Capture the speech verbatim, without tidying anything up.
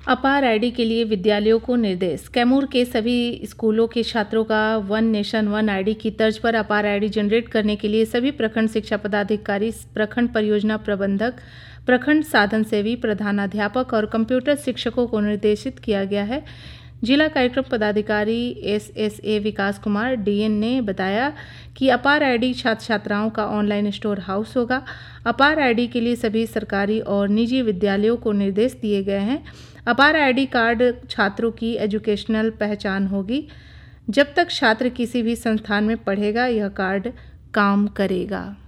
अपार आईडी के लिए विद्यालयों को निर्देश। कैमूर के सभी स्कूलों के छात्रों का वन नेशन वन आईडी की तर्ज पर अपार आईडी जनरेट करने के लिए सभी प्रखंड शिक्षा पदाधिकारी, प्रखंड परियोजना प्रबंधक, प्रखंड साधन सेवी, प्रधानाध्यापक और कंप्यूटर शिक्षकों को निर्देशित किया गया है। जिला कार्यक्रम पदाधिकारी S S A Vikas Kumar D N ने बताया कि अपार आईडी छात्र छात्राओं का ऑनलाइन स्टोर हाउस होगा। अपार आईडी के लिए सभी सरकारी और निजी विद्यालयों को निर्देश दिए गए हैं। अपार आईडी कार्ड छात्रों की एजुकेशनल पहचान होगी। जब तक छात्र किसी भी संस्थान में पढ़ेगा, यह कार्ड काम करेगा।